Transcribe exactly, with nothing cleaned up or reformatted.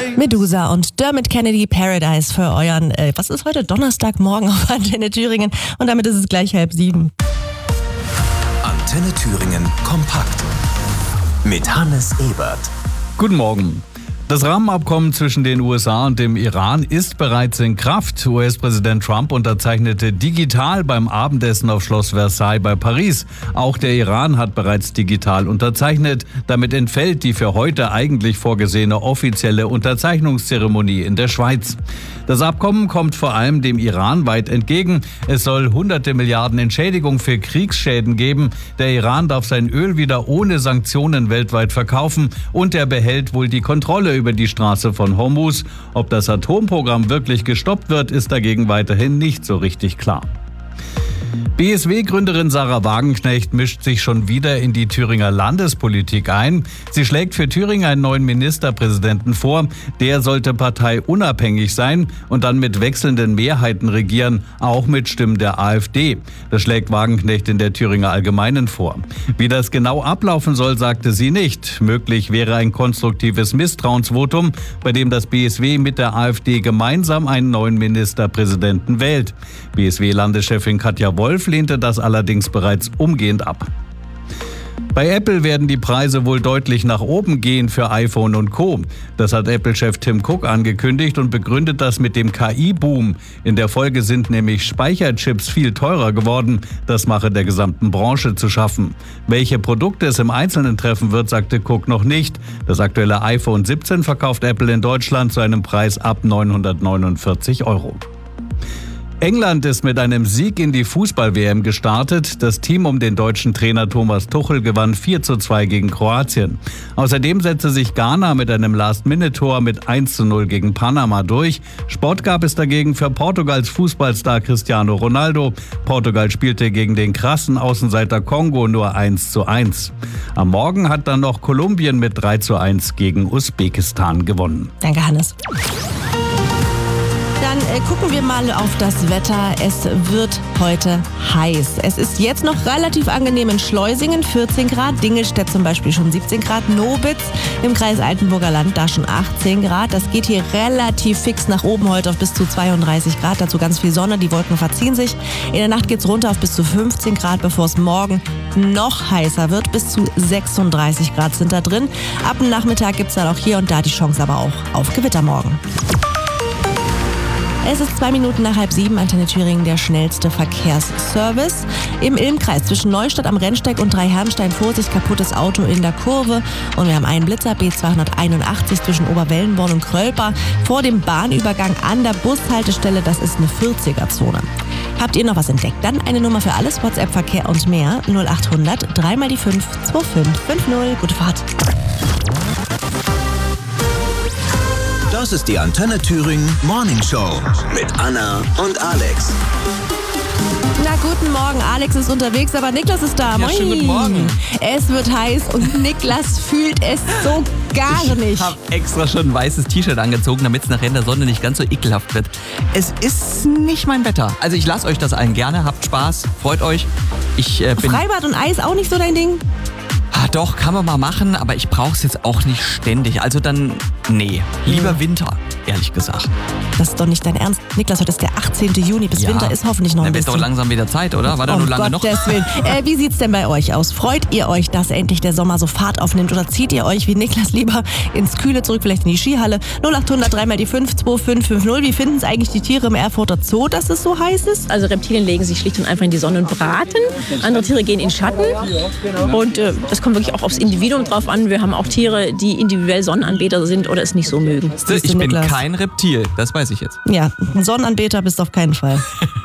Medusa und Dermot Kennedy, Paradise für euren, äh, was ist heute, Donnerstagmorgen auf Antenne Thüringen. Und damit ist es gleich halb sieben. Antenne Thüringen kompakt mit Hannes Ebert. Guten Morgen. Das Rahmenabkommen zwischen den U S A und dem Iran ist bereits in Kraft. U S-Präsident Trump unterzeichnete digital beim Abendessen auf Schloss Versailles bei Paris. Auch der Iran hat bereits digital unterzeichnet. Damit entfällt die für heute eigentlich vorgesehene offizielle Unterzeichnungszeremonie in der Schweiz. Das Abkommen kommt vor allem dem Iran weit entgegen. Es soll hunderte Milliarden Entschädigung für Kriegsschäden geben. Der Iran darf sein Öl wieder ohne Sanktionen weltweit verkaufen und er behält wohl die Kontrolle über die Straße von Hormuz. Ob das Atomprogramm wirklich gestoppt wird, ist dagegen weiterhin nicht so richtig klar. B S W-Gründerin Sarah Wagenknecht mischt sich schon wieder in die Thüringer Landespolitik ein. Sie schlägt für Thüringen einen neuen Ministerpräsidenten vor. Der sollte parteiunabhängig sein und dann mit wechselnden Mehrheiten regieren, auch mit Stimmen der AfD. Das schlägt Wagenknecht in der Thüringer Allgemeinen vor. Wie das genau ablaufen soll, sagte sie nicht. Möglich wäre ein konstruktives Misstrauensvotum, bei dem das B S W mit der AfD gemeinsam einen neuen Ministerpräsidenten wählt. B S W-Landeschefin Katja Wolf lehnte das allerdings bereits umgehend ab. Bei Apple werden die Preise wohl deutlich nach oben gehen für iPhone und Co. Das hat Apple-Chef Tim Cook angekündigt und begründet das mit dem K I-Boom. In der Folge sind nämlich Speicherchips viel teurer geworden. Das mache der gesamten Branche zu schaffen. Welche Produkte es im Einzelnen treffen wird, sagte Cook noch nicht. Das aktuelle iPhone siebzehn verkauft Apple in Deutschland zu einem Preis ab neunhundertneunundvierzig Euro. England ist mit einem Sieg in die Fußball-W M gestartet. Das Team um den deutschen Trainer Thomas Tuchel gewann vier zu zwei gegen Kroatien. Außerdem setzte sich Ghana mit einem Last-Minute-Tor mit eins zu null gegen Panama durch. Sport gab es dagegen für Portugals Fußballstar Cristiano Ronaldo. Portugal spielte gegen den krassen Außenseiter Kongo nur eins zu eins. Am Morgen hat dann noch Kolumbien mit drei zu eins gegen Usbekistan gewonnen. Danke, Hannes. Dann äh, gucken wir mal auf das Wetter. Es wird heute heiß. Es ist jetzt noch relativ angenehm in Schleusingen, vierzehn Grad. Dingelstedt zum Beispiel schon siebzehn Grad. Nobitz im Kreis Altenburger Land da schon achtzehn Grad. Das geht hier relativ fix nach oben heute auf bis zu zweiunddreißig Grad. Dazu ganz viel Sonne, die Wolken verziehen sich. In der Nacht geht's runter auf bis zu fünfzehn Grad, bevor es morgen noch heißer wird. Bis zu sechsunddreißig Grad sind da drin. Ab dem Nachmittag gibt's dann auch hier und da die Chance aber auch auf Gewitter morgen. Es ist zwei Minuten nach halb sieben, Antenne Thüringen, der schnellste Verkehrsservice. Im Ilmkreis zwischen Neustadt am Rennsteig und Dreiherrenstein, Vorsicht, kaputtes Auto in der Kurve. Und wir haben einen Blitzer, B zweihunderteinundachtzig zwischen Oberwellenborn und Krölper. Vor dem Bahnübergang an der Bushaltestelle, das ist eine vierziger-Zone. Habt ihr noch was entdeckt? Dann eine Nummer für alles, WhatsApp, Verkehr und mehr. null achthundert, drei mal die fünf, zwei fünf fünf null. Gute Fahrt. Das ist die Antenne Thüringen Morning Show mit Anna und Alex. Na, guten Morgen. Alex ist unterwegs, aber Niklas ist da. Ja, Moin. schönen guten Morgen. Es wird heiß und Niklas fühlt es so gar nicht. Ich habe extra schon ein weißes T-Shirt angezogen, damit es nachher in der Sonne nicht ganz so ekelhaft wird. Es ist nicht mein Wetter. Also ich lasse euch das allen gerne. Habt Spaß, freut euch. Ich äh, bin Freibad und Eis auch nicht so dein Ding? Ah, doch, kann man mal machen, aber ich brauche es jetzt auch nicht ständig. Also dann, nee, lieber Hm. Winter, ehrlich gesagt. Das ist doch nicht dein Ernst. Niklas, heute ist der achtzehnten Juni. Bis Ja. Winter ist hoffentlich noch ein Dann wird bisschen. doch langsam wieder Zeit, oder? War da um nur lange Gottes noch? Willen. Äh, wie sieht's denn bei euch aus? Freut ihr euch, dass endlich der Sommer so Fahrt aufnimmt? Oder zieht ihr euch wie Niklas lieber ins Kühle zurück, vielleicht in die Skihalle? null achthundert, drei mal die fünf, zwei fünf fünf null. Wie finden es eigentlich die Tiere im Erfurter Zoo, dass es so heiß ist? Also Reptilien legen sich schlicht und einfach in die Sonne und braten. Andere Tiere gehen in Schatten. Und äh, das kommt wirklich auch aufs Individuum drauf an. Wir haben auch Tiere, die individuell Sonnenanbeter sind oder es nicht so mögen. Ich bin Niklas. kein Reptil, das weiß ich jetzt. Ja, ein Sonnenanbeter bist du auf keinen Fall.